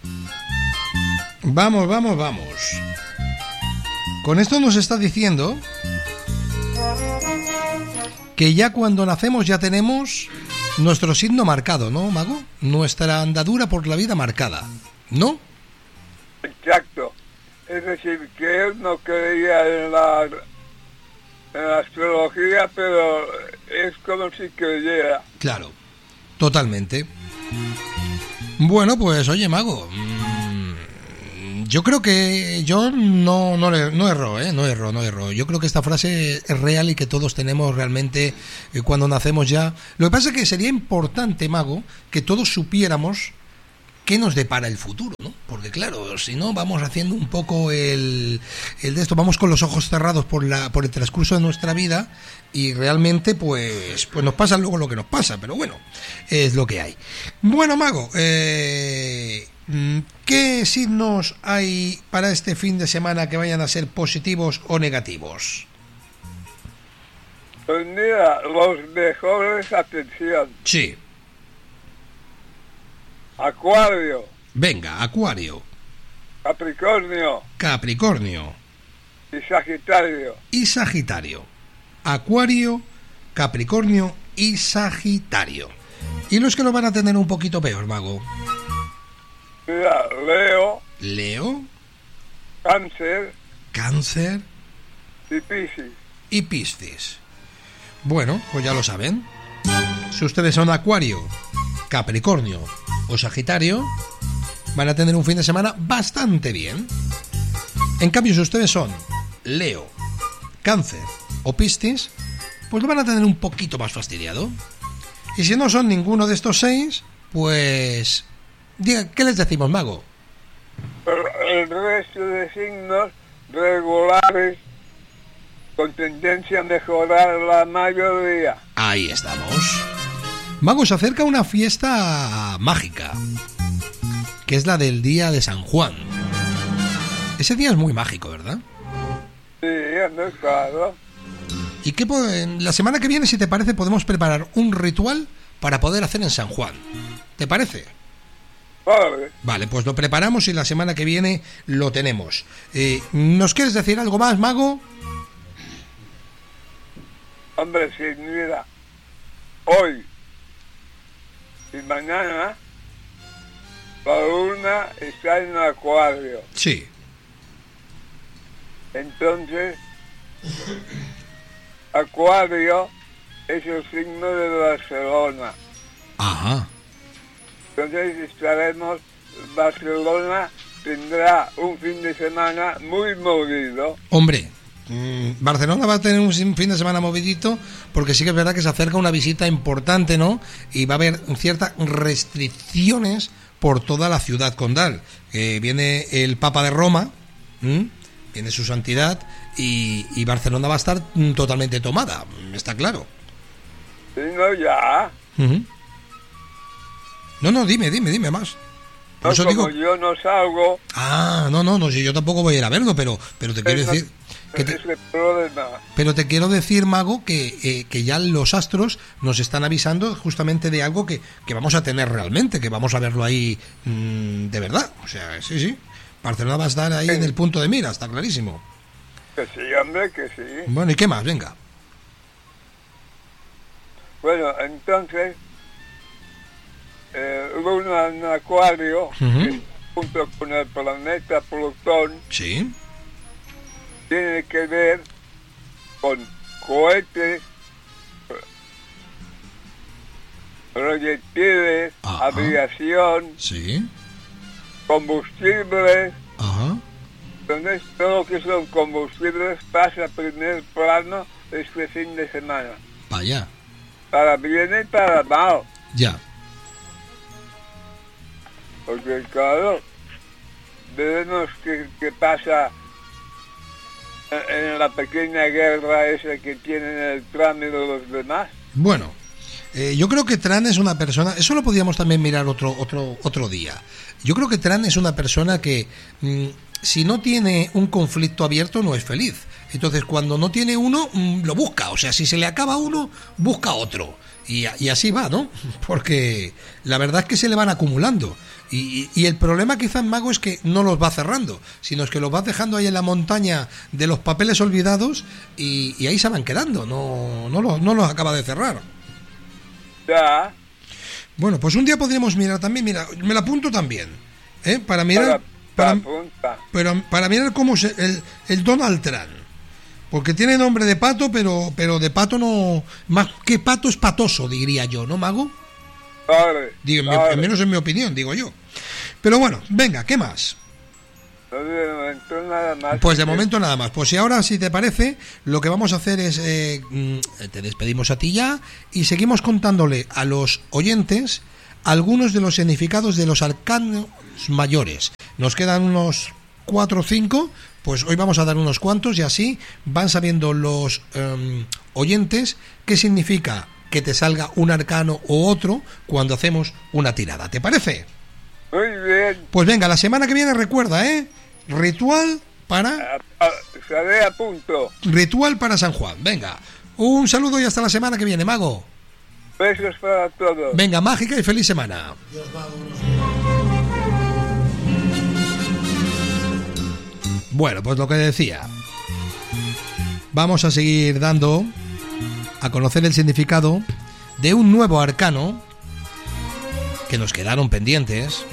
Vamos, vamos, vamos. Con esto nos está diciendo que ya cuando nacemos ya tenemos nuestro signo marcado, ¿no, Mago? Nuestra andadura por la vida marcada, ¿no? Exacto. Es decir, que él no creía en la astrología, pero es como si creyera. Claro, totalmente. Bueno, pues oye, Mago, yo creo que yo no erro. Yo creo que esta frase es real y que todos tenemos realmente cuando nacemos ya. Lo que pasa es que sería importante, Mago, que todos supiéramos qué nos depara el futuro, ¿no? Porque claro, si no vamos haciendo un poco el de esto, vamos con los ojos cerrados por el transcurso de nuestra vida y realmente pues nos pasa luego lo que nos pasa, pero bueno, es lo que hay. Bueno, Mago, ¿qué signos hay para este fin de semana que vayan a ser positivos o negativos? Pues mira, los mejores, atención. Sí. Acuario. Venga, Acuario. Capricornio. Y Sagitario. Acuario, Capricornio y Sagitario. ¿Y los que lo van a tener un poquito peor, Mago? Mira, Leo. Cáncer. Y Piscis. Bueno, pues ya lo saben. Si ustedes son Acuario, Capricornio o Sagitario, van a tener un fin de semana bastante bien. En cambio, si ustedes son Leo, Cáncer o Piscis, pues lo van a tener un poquito más fastidiado. Y si no son ninguno de estos 6, pues diga, ¿qué les decimos, Mago? El resto de signos regulares con tendencia a mejorar la mayoría. Ahí estamos. Mago, se acerca una fiesta mágica, que es la del día de San Juan. Ese día es muy mágico, ¿verdad? Sí, claro. Y que la semana que viene, si te parece, podemos preparar un ritual para poder hacer en San Juan. ¿Te parece? Vale, pues lo preparamos y la semana que viene lo tenemos. ¿Nos quieres decir algo más, Mago? Hombre, sí, mira, hoy y mañana la luna está en Acuario. Sí. Entonces, Acuario es el signo de Barcelona. Ajá. Entonces Barcelona tendrá un fin de semana muy movido. Hombre, Barcelona va a tener un fin de semana movidito porque sí que es verdad que se acerca una visita importante, ¿no? Y va a haber ciertas restricciones por toda la ciudad condal. Viene el Papa de Roma, viene su santidad y Barcelona va a estar totalmente tomada, está claro. Sí, no, ya. No, dime más. No, como digo, yo no salgo. No, si yo tampoco voy a ir a verlo, pero te quiero decir... Pero te quiero decir, Mago, que ya los astros nos están avisando justamente de algo que vamos a tener realmente, que vamos a verlo ahí de verdad. O sea, sí. Barcelona va a estar ahí en el punto de mira, está clarísimo. Que sí, hombre, que sí. Bueno, ¿y qué más? Venga. Bueno, entonces, Luna en Acuario, junto con el planeta Plutón, sí, tiene que ver con cohetes, proyectiles, aviación, sí, combustibles. Ajá. Entonces, todo lo que son combustibles pasa a primer plano este fin de semana. Vaya. Para bien y para mal. Ya. Porque claro, veremos qué pasa en la pequeña guerra esa que tienen el Trump y los demás. Bueno, yo creo que Trump es una persona, eso lo podíamos también mirar otro día. Yo creo que Trump es una persona que si no tiene un conflicto abierto no es feliz. Entonces cuando no tiene uno, lo busca. O sea, si se le acaba uno, busca otro. Y así va, ¿no? Porque la verdad es que se le van acumulando. Y el problema quizás, Mago, es que no los va cerrando, sino es que los va dejando ahí en la montaña de los papeles olvidados y ahí se van quedando, no los acaba de cerrar. Ya. Bueno, pues un día podríamos mirar también, mira, me la apunto también, para mirar, para mirar cómo es el Donald Trump. Porque tiene nombre de pato, pero de pato no, más que pato es patoso, diría yo, ¿no, Mago? Vale, Al menos en mi opinión, digo yo. Pero bueno, venga, ¿qué más? De momento nada más. Pues de momento nada más. Pues si ahora, si te parece, lo que vamos a hacer es te despedimos a ti ya y seguimos contándole a los oyentes algunos de los significados de los arcanos mayores. Nos quedan unos 4 o 5, pues hoy vamos a dar unos cuantos y así van sabiendo los oyentes qué significa que te salga un arcano o otro cuando hacemos una tirada. ¿Te parece? Muy bien. Pues venga, la semana que viene recuerda, ritual para... Estaré a punto. Ritual para San Juan. Venga, un saludo y hasta la semana que viene, Mago. Besos para todos. Venga, mágica y feliz semana. Bueno, pues lo que decía. Vamos a seguir dando a conocer el significado de un nuevo arcano que nos quedaron pendientes,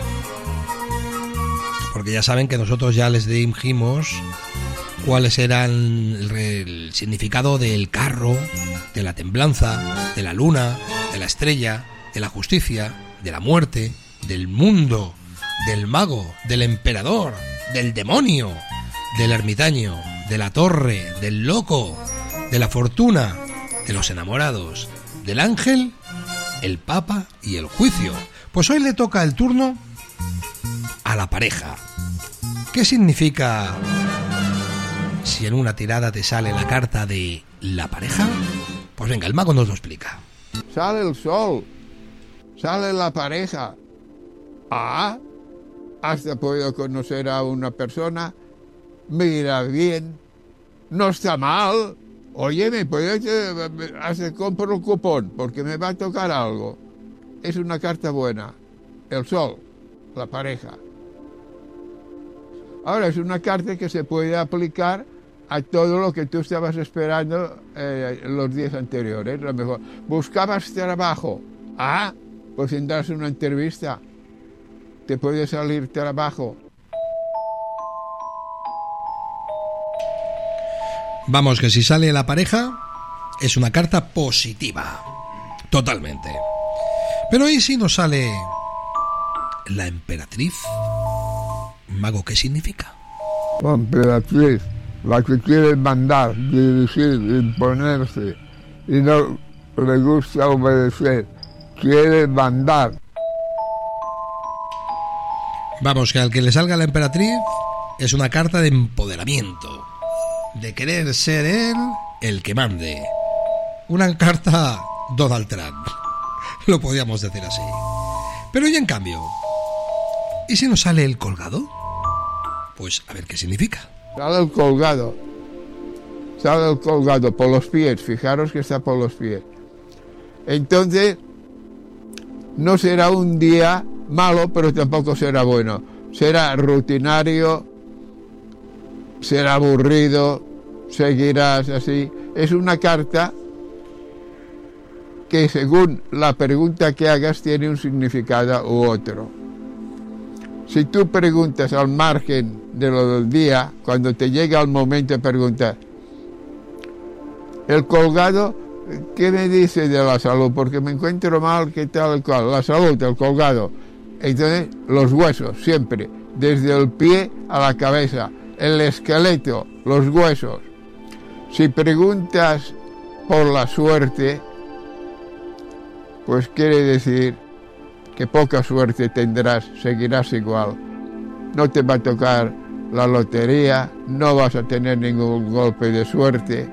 porque ya saben que nosotros ya les dijimos cuáles eran el significado del carro, de la temblanza, de la luna, de la estrella, de la justicia, de la muerte, del mundo, del mago, del emperador, del demonio, del ermitaño, de la torre, del loco, de la fortuna, de los enamorados, del ángel, el papa y el juicio. Pues hoy le toca el turno a la pareja. ¿Qué significa si en una tirada te sale la carta de la pareja? Pues venga, el mago nos lo explica. Sale el sol, sale la pareja. Hasta podido conocer a una persona. Mira bien, no está mal. Oye, ¿me puedes hacer compro un cupón? Porque me va a tocar algo. Es una carta buena. El sol, la pareja. Ahora, es una carta que se puede aplicar a todo lo que tú estabas esperando los días anteriores. A lo mejor buscabas trabajo. Pues tendrás una entrevista. Te puede salir trabajo. Vamos, que si sale la pareja es una carta positiva, totalmente. Pero ¿y si nos sale la emperatriz? Mago, ¿qué significa? La emperatriz, la que quiere mandar, dirigir, imponerse y no le gusta obedecer, quiere mandar. Vamos, que al que le salga la emperatriz es una carta de empoderamiento, de querer ser él el que mande. Una carta Donald Trump, lo podríamos decir así. Pero y en cambio, ¿y si nos sale el colgado? Pues a ver qué significa. Sale el colgado por los pies, fijaros que está por los pies. Entonces, no será un día malo, pero tampoco será bueno. Será rutinario, será aburrido, seguirás así. Es una carta que según la pregunta que hagas tiene un significado u otro. Si tú preguntas al margen de lo del día, cuando te llega el momento de preguntar, el colgado, ¿qué me dice de la salud? Porque me encuentro mal, ¿qué tal el colgado? La salud, el colgado. Entonces, los huesos, siempre, desde el pie a la cabeza, el esqueleto, los huesos. Si preguntas por la suerte, pues quiere decir que poca suerte tendrás, seguirás igual. No te va a tocar la lotería, no vas a tener ningún golpe de suerte.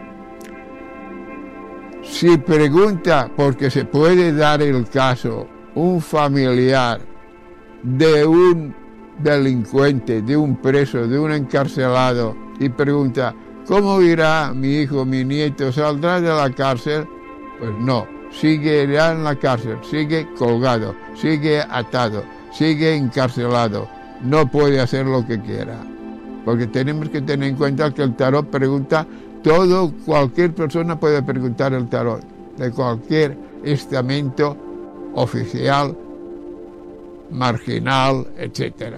Si pregunta, porque se puede dar el caso, un familiar de un delincuente, de un preso, de un encarcelado, y pregunta, ¿cómo irá mi hijo, mi nieto? ¿Saldrá de la cárcel? Pues no, seguirá en la cárcel, sigue colgado, sigue atado, sigue encarcelado. No puede hacer lo que quiera. Porque tenemos que tener en cuenta que el tarot pregunta todo, cualquier persona puede preguntar el tarot, de cualquier estamento oficial, marginal, etcétera.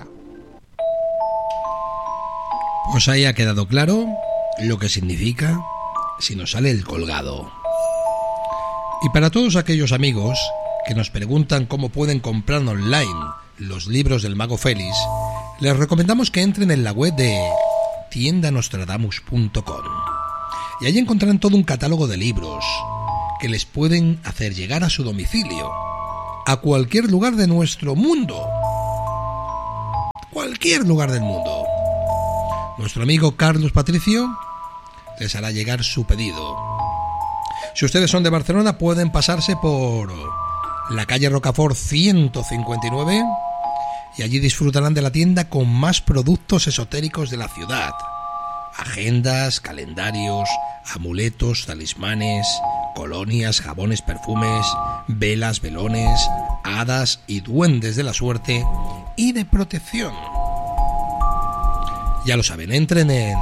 Pues ahí ha quedado claro lo que significa si nos sale el colgado. Y para todos aquellos amigos que nos preguntan cómo pueden comprar online los libros del Mago Félix, les recomendamos que entren en la web de tiendanostradamus.com y allí encontrarán todo un catálogo de libros que les pueden hacer llegar a su domicilio, a cualquier lugar de nuestro mundo. Cualquier lugar del mundo. Nuestro amigo Carlos Patricio les hará llegar su pedido. Si ustedes son de Barcelona, pueden pasarse por la calle Rocafort 159 y allí disfrutarán de la tienda con más productos esotéricos de la ciudad. Agendas, calendarios, amuletos, talismanes, colonias, jabones, perfumes, velas, velones, hadas y duendes de la suerte y de protección. Ya lo saben, entren en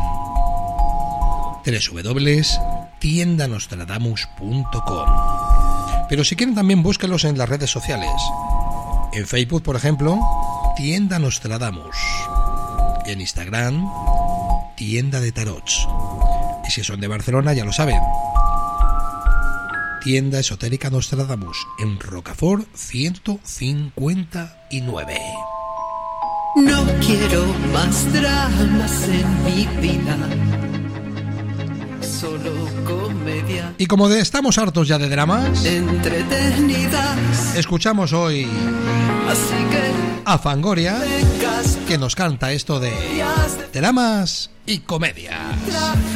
www.tiendanostradamus.com. Pero si quieren también búsquenlos en las redes sociales. En Facebook, por ejemplo, Tienda Nostradamus. En Instagram, Tienda de Tarots. Y si son de Barcelona, ya lo saben. Tienda Esotérica Nostradamus, en Rocafort 159. No quiero más dramas en mi vida, solo comedia. Y como estamos hartos ya de dramas, entretenidas, escuchamos hoy así que a Fangoria, que nos canta esto de dramas y comedias.